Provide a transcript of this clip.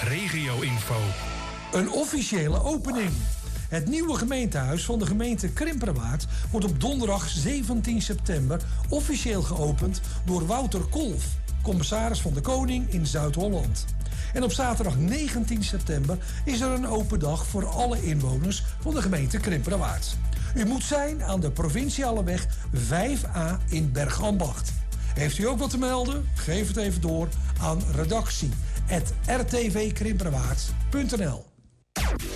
regio-info. Een officiële opening. Het nieuwe gemeentehuis van de gemeente Krimpenerwaard wordt op donderdag 17 september officieel geopend door Wouter Kolff, commissaris van de Koning in Zuid-Holland. En op zaterdag 19 september is er een open dag voor alle inwoners van de gemeente Krimpenerwaard. U moet zijn aan de Provinciale weg 5A in Bergambacht. Heeft u ook wat te melden? Geef het even door aan redactie@rtvkrimpenerwaard.nl.